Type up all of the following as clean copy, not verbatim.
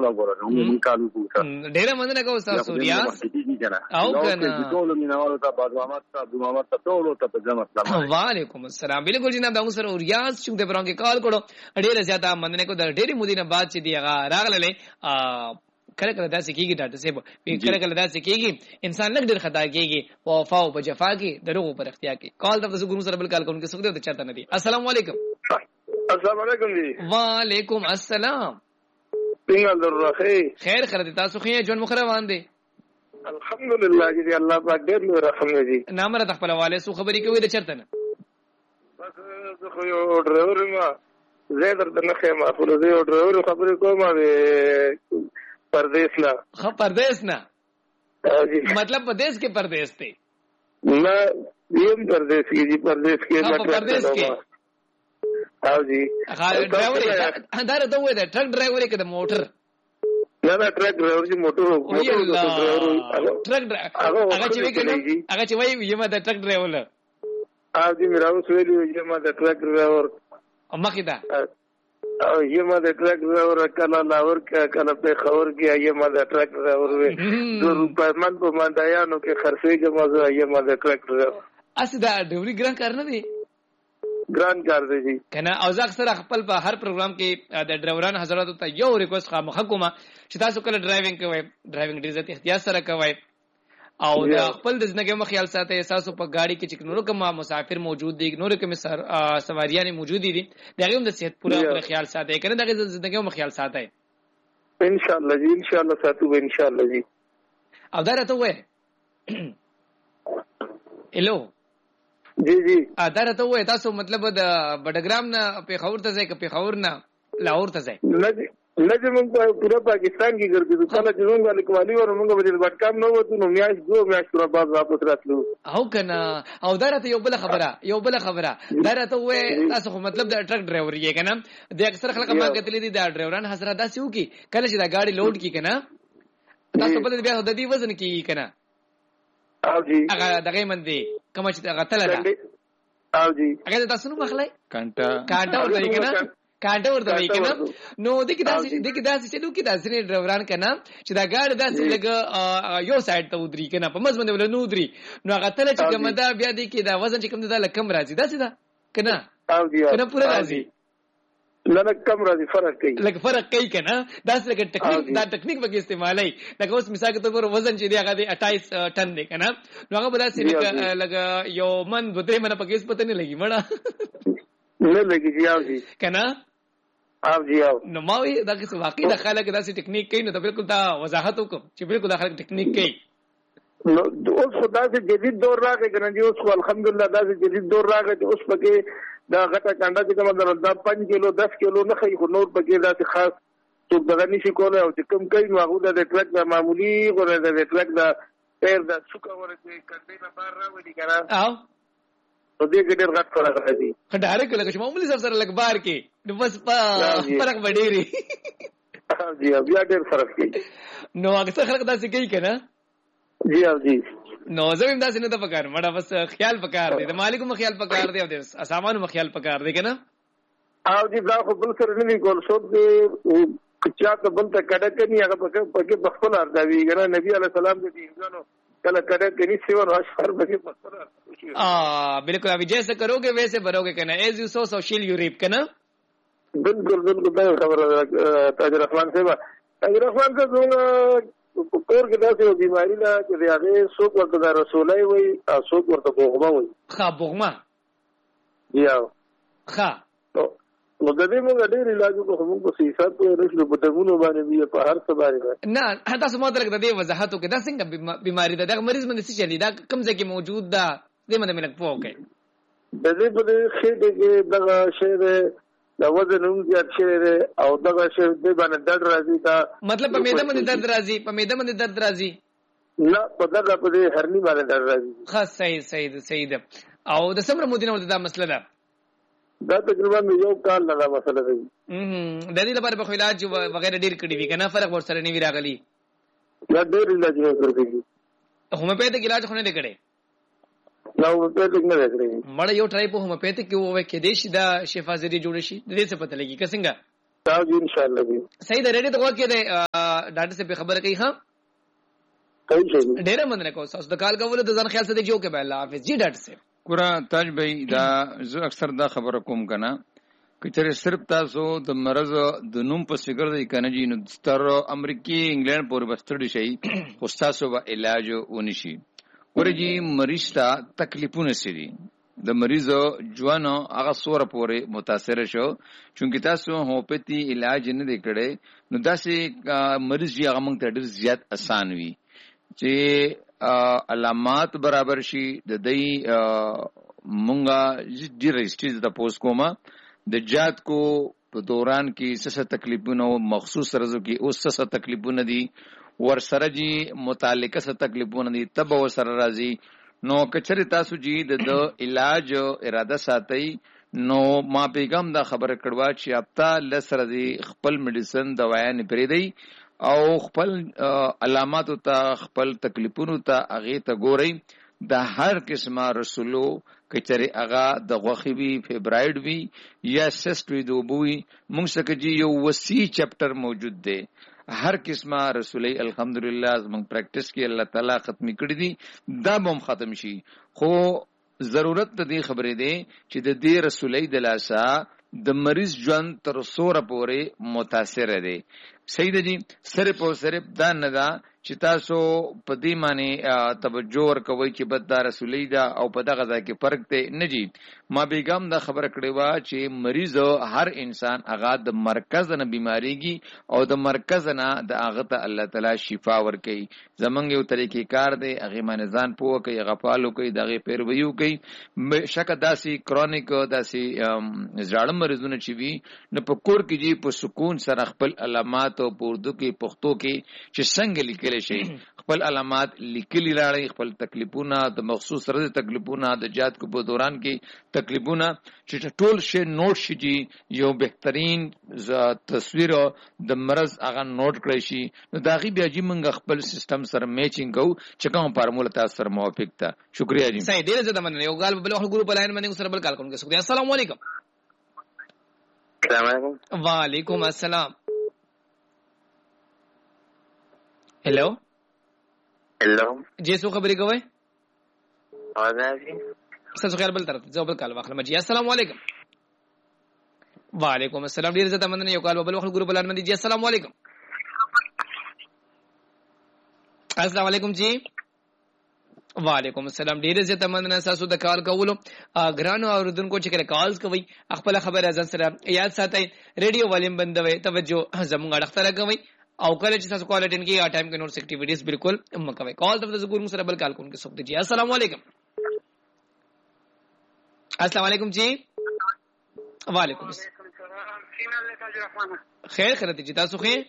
والا غواړم موږ کالو کوو ډېر مننه کوم تاسو ریاض او کنه ټول مینوالو ته عبد محمد ته ټول ته په جمع السلام وعلیکم السلام بالکل جناب دا سره ریاض چې د بران کې کال کړو ډېر زیاته مننه کو د ډېر مودینه بعد چې دی هغه راغله کله کله داسې کېږي ډاکټر صاحب کله داسې کېږي انسان لږ ډېر خطا کېږي او وفا او جفا کې دروغ پر اختیار کې کال ته ګورو سره بل کال کوم کې سګدو ته چاته نه دي السلام علیکم السلام علیکم جی وعلیکم السلام څنګه درخه خیر خیر تاسو خو جون مخروان دي الحمدلله جی الله پاک ډېر لوی رحم دی نامره خپل والے سو خبرې کوي د چرته نه بس زه خو یو ډرایور ما زیدر د نخې ما خو زه یو ډرایور خبرې کوم پردیس نه پردیس نه مطلب پردیس کې پردیس ته نه یم پردیس کې جی پردیس کې پردیس کې او جی ډرایور دا ته وای دا ټرک ډرایور کې د موټر نه ټرک ډرایور چې موټر ټرک هغه چې وای یم دا ټرک ډرایور او جی میرا اوس ویلو یم دا ټرک ډرایور مخې دا او یم دا ټرک ډرایور کله لاور کله په خبر کې یم دا ټرک ډرایور وي د روپمن په مندایانو کې خرڅې جمعه یم دا ټرک ډرایور اسی دا ډوری ګران کار نه دی ګران کار دی جی کنه او زه اکثر خپل په هر پروګرام کې د ډرایوران حضرات ته یو ریکوست خامخ کوم چې تاسو کله ډرایوینګ کوئ ډرایوینګ ډیر ذات احتیاط سره کوئ او د خپل د ژوند کې خیال ساتئ تاسو په ګاډي کې چې نور کوم مسافر موجود دي نور کوم سواریان موجود دي دغه هم د صحت پوره خیال ساتئ کنه دغه ژوند کې خیال ساتئ ان شاء الله جی ان شاء الله ساتو ان شاء الله جی او دا راته وای الو جی جی دا راته وای تاسو مطلب د بډګرام نه پیښور ته ځئ که پیښور نه لاهور ته ځئ نه چې موږ پورا پاکستان کې ګرځېدو کله چې موږ لیکوالي ور موږ به د بټکام نه وته نو میاش دوه میاش تر بعد واپس راتلو او کنه او دا راته یو بل خبره دا راته وای تاسو خو مطلب د ټرک ډرایور یې کنه د اکثر خلک ما کتلې دي د ډرایوران حضرت داسې وکي کله چې دا ګاډي لوډ کی کنه تاسو په دې بیا د دې وزن کی کنه او جی هغه دغه من دي کوم چې هغه تل ده او جی هغه تاسو نو مخلای کانټا ورته کنه کانټا ورته کنه نو دغه داسې چې دوی داسې ډرایوران کنه چې دا ګاډي داسې لګ یو سایډ ته ودري کنه په مزمن ول نو ودري نو هغه تل چې کوم دا بیا دې کې دا وزن چې کوم دا لکم راځي داسې دا کنه او جی کنه پورا راځي لکه کم راځي فرق کوي کنه داسې لکه ټیکنیک وګ استعمالای لکه اوس مثال کې تور وزن چې دی هغه 28 ټن دی کنه نو هغه بل څه لکه یو من دوه منه پکې پته نه لګي مړه نه لګي جی او جی کنه او جی او نو ما وی دا کې واقعي د خلک داسې ټیکنیک کوي نو بالکل دا وضاحت وکم چې بالکل دا خلک ټیکنیک کوي نو اوس خدای سے جدید دور راغی کنه جی اوس الحمدلله دا جدید دور راغی چې اوس پکې دا غټه کانډه چې کوم دا 5 کیلو 10 کیلو نه خي خو نور پکې دا خاص څوک دغه نشي کولای او چې کوم کوي نو هغه د ټرک د معمولی غوړه د ټرک د پیر د څوک ورته کډې نه بار راوړي کنه او دې کې ډېر غټ فرق راځي خډاره کې لکه معمولی سره لګ بار کې نو بس فرق وړي جی بیا ډېر فرق کوي نو اکثر خلک داسې کوي کنه جی او جی نو زمیم داسې نه د پکار مړه بس خیال پکار دی د مالکو خیال پکار دی او د سامانو خیال پکار دی کنه او جی دا خو بل سره نه کول شو دې چا ته بل ته کډه کني هغه پکې بخښل ارزوي کنه نبی علی السلام دې انسانو کله کډه کني سیور اشهر پکې بخښل بالکل ابھی جیسے کرو گے ویسے بھرو گے کہنا ایز یو سو سو شیل یو ریپ کہنا بالکل خبر تاج رحمان صاحب کور کې داسې بیماری ده چې هغه څوک ورته د رسولای وي او څوک ورته بوغما وي بوغما یا نو د دې موږ ډېر علاج کوو موږ په سیاست او رسل په دغونو باندې په هر څه باندې نه تاسو مو درک د دې وضاحت وکړه دا څنګه بیماری ده د مریض باندې څه چلی دا کوم ځای کې موجود ده دې باندې ملک پوهه د دې په خېټه کې دغه شی ده د وزن هم زیات شوی دی او دغه شی دې باندې درد راځي دا مطلب په معده باندې درد راځي نه په دغه په هرني باندې درد راځي خاص صحیح ده او د صبر مودینه دا مسله ده دا تقریبا یو کال نه دا مسله ده د دې لپاره په علاج وغیرہ ډیر کړی وی کنه فرق ورسره نه وی راغلی دا ډیر علاج نه کړی هومیوپیتھک علاج خو نه کړی نو په دې نه راځي مړ یو ټرای په هومیوپیتھک کې وای کې دیش دا شفا زری جوړ شي د دې څه پته لګي څنګه تاسو ان شاء الله دې صحیح ده. ریډي ته وګورئ ډاکټر صاحب خبره کوي. ها صحیح شي. ډېر مننه کوم تاسو د کال کولو د ځان خیال سره جو کې به الله حافظ. جی ډاکټر صاحب ګوره تاج بھائی دا زه اکثر دا خبره کوم کنه کچره صرف تاسو د مرض د نوم په فکر دی کنه جی نو تر امریکای انګلند پورې بستړي شي خو تاسو به علاج ونشي. ګوره جی مریض ته تکلیفونه سړي د مریض ژوند هغه سوره پورې متاثر شو چونکی تاسو هوپتی علاج نه دی کړي نو داسې مریض یې هغه موږ ته ډېر زیات آسان وي چې علامات برابر شي د دې مونږه ډېر ريسټیز د پوس کومه د جات کو په دوران کې څه تکلیفونه مخصوص رزو کې اوس څه تکلیفونه دي ور سره جی متعلقه څه تکلیفونه دي تب ور سره راځي نو کچره تاسو جی د علاج اراده ساتي نو ما پیغام دا خبره کړوا چې هفته لسره دي خپل میډیسن دوايان پرې دی او خپل علامات ته خپل تکلیفونو ته اغه ته ګوري د هر قسمه رسولو کچره اغا د غوخي وی فیبرایډ وی یا سیست وی دوبوي موږ څخه جی یو وسیع چپټر موجود دی هر قسمه رسولي الحمدلله موږ پریکټیس کې الله تعالی ختمي کړی دي دا هم ختم شي خو ضرورت د دې خبرې دی چې د دې رسولي د لاسه د مریض ژوند تر سوره پورې متاثر دی. صحیح ده جی. صرف او صرف دا نه ده چې تاسو په دې معنی توجه ورکوي چې بد دا رسولي ده او په دغه ځای کې فرق دی نه جی. ما بیګم دا خبره کړې و چې مریض هر انسان هغه د مرکز نه بیماریږي او د مرکز نه د هغه ته الله تعالی شفا ورکوي. زمونږ یو طریقې کار دی هغه باندې ځان پوه کوي غفالو کوي دغه پیرویو کوي شک داسي کرونیک داسي ځاړم مریضونه چې وي نو په کور کې جی په سکون سره خپل علامات او پردو کې پښتو کې چې څنګه لیکل شي خپل علامات لیکلي راړي خپل تکلیفونه د مخصوص سره تکلیفونه د جات کو په دوران کې تکلیفونه چې ټول شی نوٹ شي یو بهترین تصویر د مرض هغه نوٹ کړی شي نو دا غي بیا جی موږ خپل سیستم سره میچینګ کو چې کوم فارموله تاسو سره موافق ده. شکریا جی. صحیح ډیر زده مننه. یو غال بل خپل ګروپ لاین باندې سره بل کال کوم. السلام علیکم. السلام علیکم. وعلیکم السلام. हेलो जी सो खबरी कोई आवाज आ रही सर खैर बल तरफ जो बल काल वाखल जी अस्सलाम वालेकुम. वालेकुम अस्सलाम. ډیر زته مننه. یو کال بل وخت ګروپ بلان مندي جی السلام علیکم. السلام علیکم جی. وعلیکم السلام. ډیر زته مننه تاسو د کال کولو ګرانو اوردونکو چې کله کالز کوي خپل خبره ځان سره یاد ساتئ ریډیو والیم بندوي توجه زموږ اړه کوي او کله چې تاسو کال اټینډ کیږي ټایم کې نوټس اکټیویټیز بالکل مکوئ. کال ته د ګورم سره بل کال کوم کې سوک دي. السلام علیکم. السلام علیکم جی. وعلیکم السلام. خیر خیرت جی تاسو خیر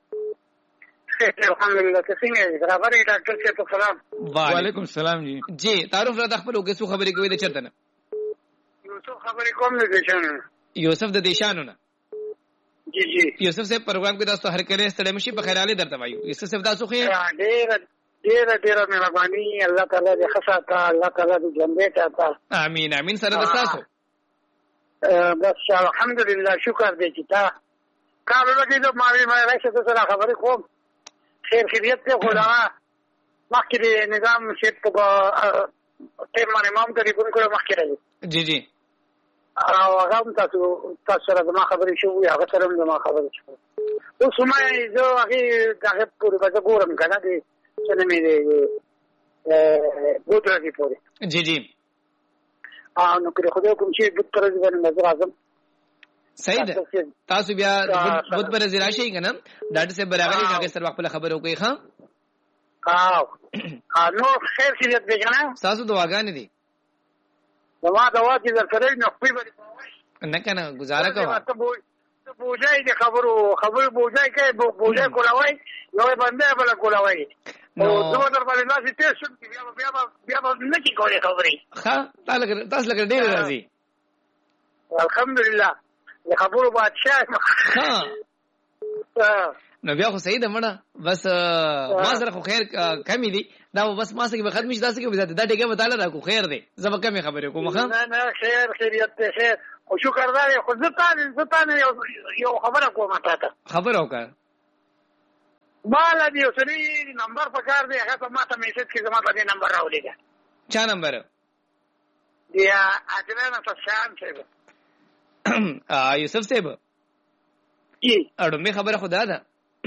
الحمدلله څنګه برابر ډاکټر صاحب سلام. وعلیکم السلام جی. جی تعارف را خپل وګه سو خبرې کوي د چرته نه یوسف خبرې کوم نه دي شنو یوسف د دیشانو نه جی جی یوسف صاحب پروګرام کې تاسو هر کله ستړي مشي په خیراله درته وایو. یوسف صاحب تاسو خیر ډېر مهرباني الله تعالی دې خصاته الله تعالی دې جنبه تا امين امين سره د تاسو بس الحمدلله شکر دې چې تا کارو لګې د ماري مې راشه ته سره خبرې کوم خیر خیریت ته خدا مخکې نظام شپ په ټیم باندې مام تقریبا کوم مخکې راځي جی جی او هغه تاسو سره د ما خبرې شو هغه سره د ما خبرې شو اوس ما زه هغه دغه پورې به ګورم کنه دې چې نه مې دې بوتره دې پورې جی جی نو کله خو کوم چې بوتره دې باندې نظر اعظم صحیح ده. تاسو بیا بوت پر زراشي کنه ډاډ سے برابرۍ هغه سره خپل خبرو کوي. ها نو خیر خیریت دې کنه تاسو دعاګانې دي دوا چې درته نو خپل نه کنه گزاره کوه ته بوجای دې خبرو بوجای کې بوجای کولاوي نو باندې بل کولاوي نو نو در باندې لاسي ته شو بیا نه کی کوي خبري. ها تاسو لګر ډیر راځي الحمدلله خبرو بادشاہ. ها نو بیا خو صحیح ده مړه بس ما سره خو خیر کمی دي دا بس ما سره به ختم شي داسې کې به دا ټیکه وتاله را کو خیر دی زما کمی خبرې کوم خان نه خیر خیریت ته خیر او شکر دا خو زتانه یو خبره کوم ته خبر وکړه مال دی یو سړي نمبر پکار دی هغه ته ما ته میسج کې زما ته نمبر راولېګا چا نمبر دی اجنه ته شان شه یوسف صاحب اړو می خبره خدا ده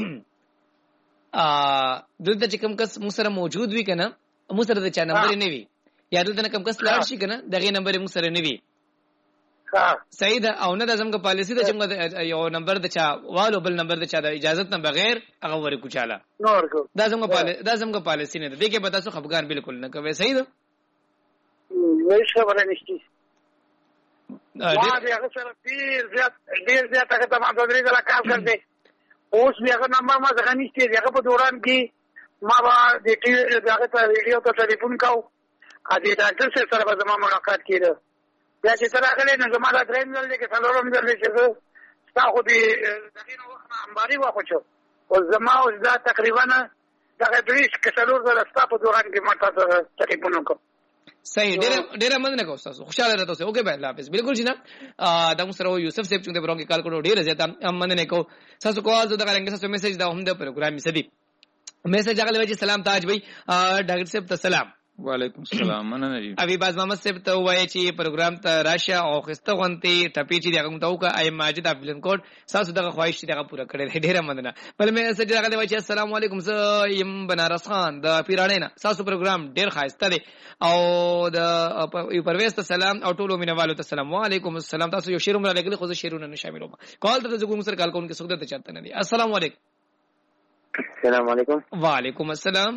دلته چې کوم کس موږ سره موجود وي کنه موږ سره د چا نمبر نه وي یا دلته کوم کس لاړ شي کنه دغه نمبر موږ سره نه وي صحیح ده او نه د زموږ پالیسی ده چې یو نمبر د چا والو بل نمبر د چا د اجازه نه بغیر هغه ورکو چاله نور کو دا زموږ پالیسی نه ده دغه به تاسو خفګان بالکل نه کوي صحیح ده وایي خبره نشتی ما دې هغه سره ډیر زیات هغه ته ما د درې ځله کار کړی اوس بیا هغه نمبر ما څنګه نشته هغه په دوران کې ما د هغه ته ریډیو ته ټلیفون کاو ا دې ډاکټر سره به زما ملاقات کړه بیا چې سره غلې نه زما د درېم ځل کې څلورم ځل چې تا خو دې دغه نو وخت انباري واخو او زما اوس دا تقریبا دغه دریش کې څلور ځله ستا په دوران کې ما تاسو ټلیفون وکړ صحیح ډېر مننه کوم تاسو خوشاله راته اوسه اوکې الله حافظ بالکل جناب دا موږ سره یوسف صاحب چې د برونګي کال کړو ډېر زیاته مننه کو تاسو کوال زه دغه رنګ تاسو میسج دا هم د پروګرام سدي میسج هغه لوي سلام تاج بھائی ډاکټر صاحب ته سلام وعلیکم السلام مننه جی ابي باز محمد صاحب ته وایي چې پروګرام ته راشه او خسته غونتي ټپي چې دغه متو کا اي ماجد افلن کوټ تاسو دغه خواهش دغه پوره کړل ډېر مننه بل میسج هغه لوي چې السلام علیکم زه يم بنارس خان د پیراړې نه تاسو پروګرام ډېر خاصه دی او د پرويز ته سلام او ټولو مینوالو ته سلام وعلیکم السلام تاسو یو شعر مله لګل خو زه شعرونه نه شاملوم کال ته زه کوم سره کال کوم کې سوګد ته چاته نه دي السلام علیکم السلام علیکم وعلیکم السلام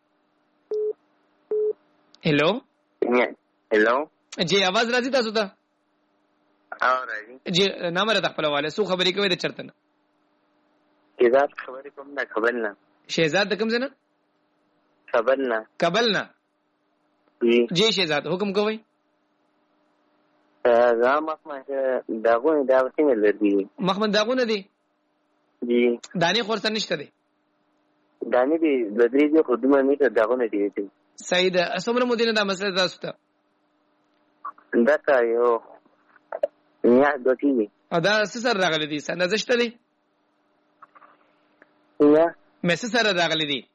हेलो हेलो जी आवाज राजी تاسو ته او راځي जी نام را خپل والے سو خبرې کوي د چرته نه شهزاد خبرې کوم نه خبر نه شهزاد د کوم ځنه قبل نه جی شهزاد حکم کوي محمد داغونه دا څنګه لري محمد داغونه دي جی دانی خورسه نشته دي دانی دي بدري دي خدمت میته داغونه دي سید اسمره مدینه دا مسله تاسو ته دا یو نه دوی دا سر راغلي دي سندزشته دي نه مې سره راغلي دي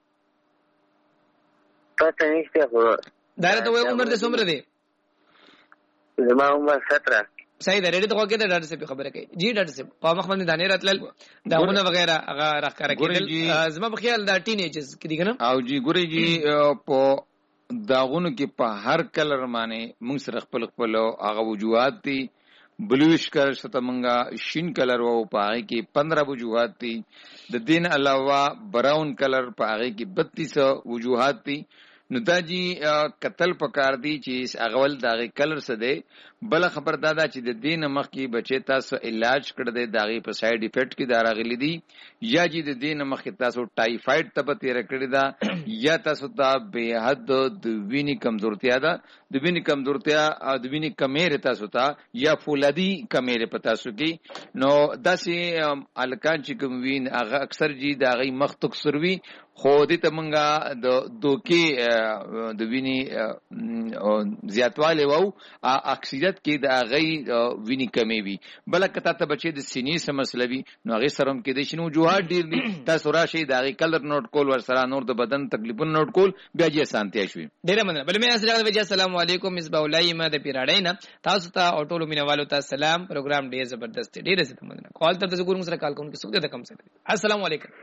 پته نشته خو دا ته عمر دې څومره دي زما عمر 17 صحیح ده ریډي ته کوګه ډاکټر صاحب خبره کوي جی ډاکټر صاحب په مخ باندې دانې راتل داونه وغیرہ هغه راخاره کېدل زما په خیال دا ټین ایجز کې دي کنه او جی ګوري جی په داغونو کې په هر کلر باندې موږ سره خپل هغه وجوهات دي بلوش کلر شته منګه شین کلر وو په هغه کې 15 وجوهات دي د دین علاوه براون کلر په هغه کې 32 وجوهات دي نو دا جی قتل پکار دی چې اغول داغه کلر څه دی بل خبر دادا چې د دین مخ کې بچی تاسو علاج کړ دی داغه په ساید افیکټ کې داراغلی دی یا جی د دین مخ کې تاسو ټایفاید ته تیر کړی دا یا تاسو ته به حد د ویني کمزورتیا ده د ویني کمزورتیا او د ویني کمېره تاسو ته یا فولادي کمېره پتا سو کې نو داسې الکان چې کوم وین هغه اکثر جی داغه مخ تکسروي خو دې ته مونږه د دوکي د ویني زیاتواله وو اکسیجن کې د هغه ویني کمی وي بل کته ته بچي د سینې سمسلوي نو هغه سرم کې د شنو وجوهات ډیر دي تاسو راشي د هغه کلر نوٹ کول ور سره نور د بدن تکلیفونه نوٹ کول بیا جې سانتیا شوي ډیر مننه بل مې السلام علیکم مصباح الله ما د پیراړې نه تاسو ته او ټولو مینوالو ته سلام پروګرام ډیر زبردست ډیر زه مننه کال ته زه ګورم سره کال کوم کې څه د کم څه السلام علیکم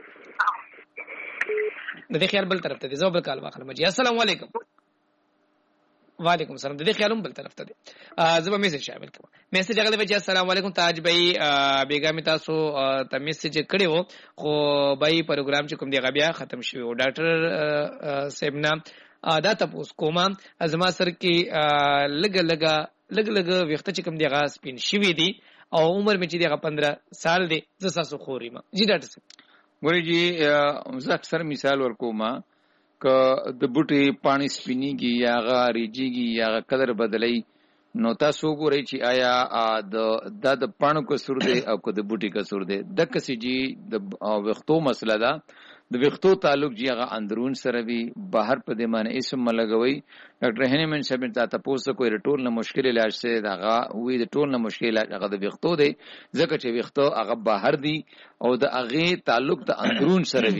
د دې خیال بل طرف ته دي زو بل کال واخلم جی السلام علیکم وعلیکم السلام د دې خیالم بل طرف ته دي زما میسج شامل کوم میسج هغه وجه السلام علیکم تاج بھائی بیګامي تاسو ته میسج کړو خو بھائی پروګرام چې کوم دی غبیا ختم شوی او ډاکټر سیمنا دا تاسو کومه ازما سر کې لګ وخت چې کوم دی غاس پین شوی دی او عمر مې چې دی 15 سال دی زه تاسو خوري ما جی ډاکټر صاحب ګوري جی زه اکثر مثال ورکوم ک د بوټي پانی سپینیږي یا غاریږي یا کلر بدلای نو تاسو ګورئ چې آیا د پاڼو کسور دی او که د بوټي کسور دی د کسي جی د وختو مسله ده د وختو تعلق جی هغه اندرون سره وي بهر په دې معنی اسم ملګوي ډاکټر هنیمن صاحب ته تاسو کوئی ټول نه مشکل علاج سره دغه وی د ټول نه مشکل علاج هغه د وختو دی ځکه چې وختو هغه بهر دی او د هغه تعلق د اندرون سره وي